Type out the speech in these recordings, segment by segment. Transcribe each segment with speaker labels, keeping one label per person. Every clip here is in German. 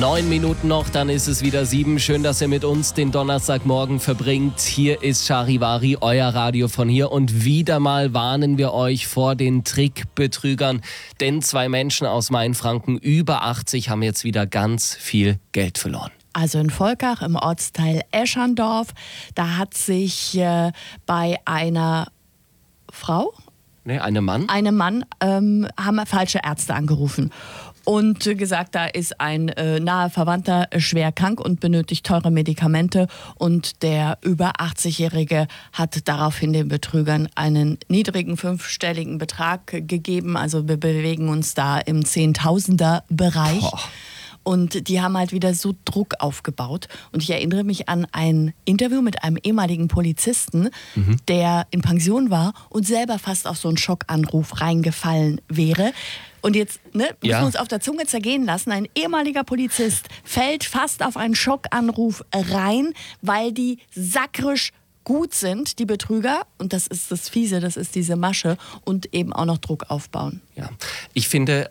Speaker 1: 9 Minuten noch, dann ist es wieder 7. Schön, dass ihr mit uns den Donnerstagmorgen verbringt. Hier ist Charivari, euer Radio von hier. Und wieder mal warnen wir euch vor den Trickbetrügern. Denn 2 Menschen aus Mainfranken über 80 haben jetzt wieder ganz viel Geld verloren.
Speaker 2: Also in Volkach im Ortsteil Eschandorf, da hat sich bei einer Frau...
Speaker 1: einem Mann?
Speaker 2: Haben falsche Ärzte angerufen und gesagt, da ist ein naher Verwandter schwer krank und benötigt teure Medikamente. Und der über 80-Jährige hat daraufhin den Betrügern einen niedrigen 5-stelligen Betrag gegeben. Also wir bewegen uns da im Zehntausender-Bereich. Und die haben halt wieder so Druck aufgebaut. Und ich erinnere mich an ein Interview mit einem ehemaligen Polizisten, der in Pension war und selber fast auf so einen Schockanruf reingefallen wäre. Und jetzt müssen wir uns auf der Zunge zergehen lassen. Ein ehemaliger Polizist fällt fast auf einen Schockanruf rein, weil die sakrisch gut sind, die Betrüger. Und das ist das Fiese, das ist diese Masche. Und eben auch noch Druck aufbauen.
Speaker 1: Ja, ich finde...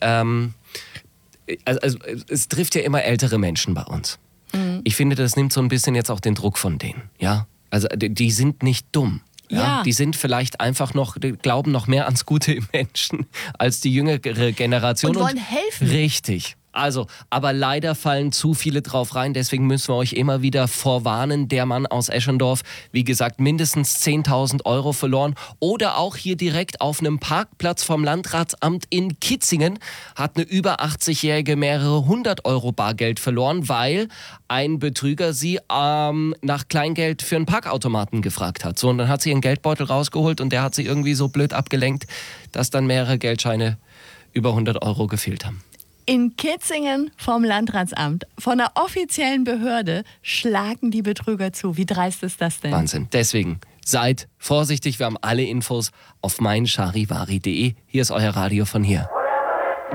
Speaker 1: Also, es trifft ja immer ältere Menschen bei uns. Ich finde, das nimmt so ein bisschen jetzt auch den Druck von denen. Ja? Also die sind nicht dumm. Ja? Die sind vielleicht einfach noch, glauben noch mehr ans Gute im Menschen als die jüngere Generation.
Speaker 2: Und wollen helfen.
Speaker 1: Richtig. Also, aber leider fallen zu viele drauf rein, deswegen müssen wir euch immer wieder vorwarnen. Der Mann aus Eschendorf, wie gesagt, mindestens 10.000 Euro verloren. Oder auch hier direkt auf einem Parkplatz vom Landratsamt in Kitzingen hat eine über 80-Jährige mehrere 100 Euro Bargeld verloren, weil ein Betrüger sie nach Kleingeld für einen Parkautomaten gefragt hat. So, und dann hat sie ihren Geldbeutel rausgeholt und der hat sie irgendwie so blöd abgelenkt, dass dann mehrere Geldscheine über 100 Euro gefehlt haben.
Speaker 2: In Kitzingen vom Landratsamt, von der offiziellen Behörde, schlagen die Betrüger zu. Wie dreist ist das denn?
Speaker 1: Wahnsinn. Deswegen seid vorsichtig. Wir haben alle Infos auf meincharivari.de. Hier ist euer Radio von hier.